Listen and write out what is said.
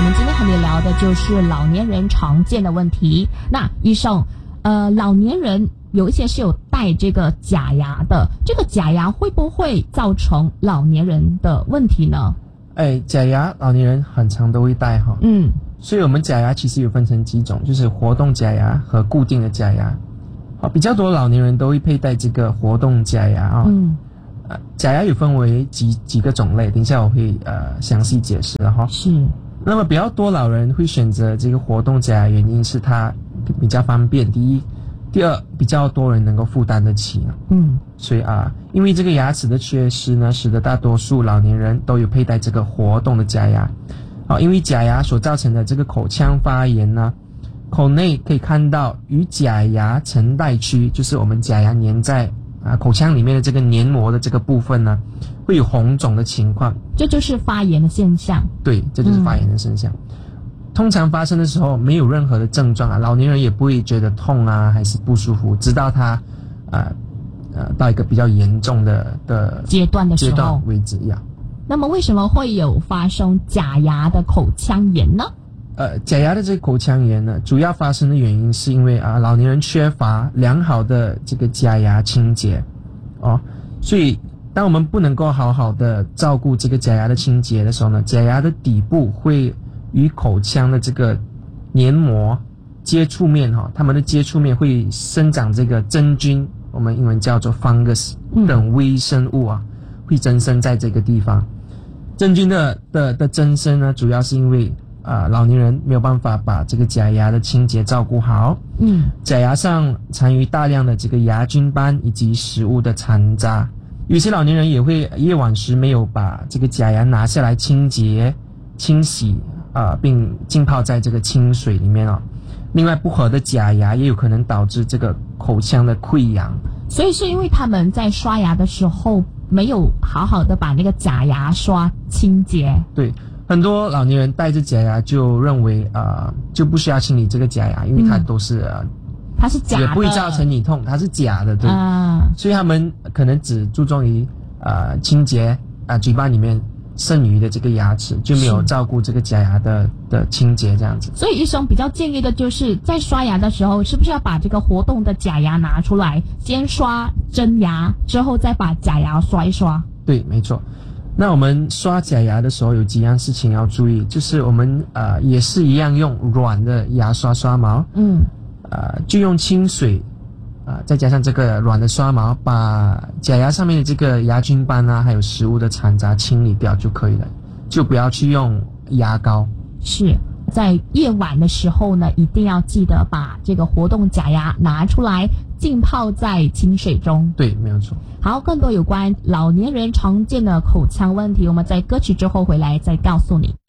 我们今天和你聊的就是老年人常见的问题。那医生，老年人有一些是有戴这个假牙的，这个假牙会不会造成老年人的问题呢？ 假牙老年人很常都会戴哈。所以我们假牙其实有分成几种，就是活动假牙和固定的假牙。比较多老年人都会佩戴这个活动假牙啊。假牙有分为几个种类，等一下我会详细解释了哈。 是。 那么比较多老人会选择这个活动假牙，原因是它比较方便，第一，第二，比较多人能够负担得起。所以因为这个牙齿的缺失呢，使得大多数老年人都有佩戴这个活动的假牙。因为假牙所造成的这个口腔发炎呢，口内可以看到与假牙承带区，就是我们假牙粘在口腔里面的这个黏膜的这个部分呢，会有红肿的情况， 这就是发炎的现象。 对，这就是发炎的现象。通常发生的时候没有任何的症状老年人也不会觉得痛还是不舒服，直到他到一个比较严重的阶段的时候为止呀。 那么为什么会有发生假牙的口腔炎呢？ 假牙的这个口腔炎呢，主要发生的原因是因为老年人缺乏良好的这个假牙清洁所以当我们不能够好好的照顾这个假牙的清洁的时候呢，假牙的底部会与口腔的这个黏膜接触面它们的接触面会生长这个真菌，我们英文叫做 fungus 等微生物会增生在这个地方。真菌的增生呢，主要是因为老年人没有办法把这个假牙的清洁照顾好。假牙上残余大量的这个牙菌斑以及食物的残渣。有些老年人也会夜晚时没有把这个假牙拿下来清洁清洗并浸泡在这个清水里面另外不合的假牙也有可能导致这个口腔的溃疡。 所以是因为他们在刷牙的时候没有好好的把那个假牙刷清洁。 对，很多老年人戴着假牙就认为就不需要清理这个假牙，因为它都是它是假的， 也不会造成你痛，它是假的，对。所以他们可能只注重于清洁嘴巴里面剩余的这个牙齿，就没有照顾这个假牙的清洁这样子。 所以医生比较建议的就是在刷牙的时候，是不是要把这个活动的假牙拿出来，先刷真牙，之后再把假牙刷一刷？ 对，没错。那我们刷假牙的时候有几样事情要注意，就是我们也是一样用软的牙刷刷毛，就用清水再加上这个软的刷毛，把假牙上面的这个牙菌斑还有食物的残渣清理掉就可以了，就不要去用牙膏。 是在夜晚的时候呢，一定要记得把这个活动假牙拿出来浸泡在清水中。 对，没有错。 好，更多有关老年人常见的口腔问题，我们在歌曲之后回来再告诉你。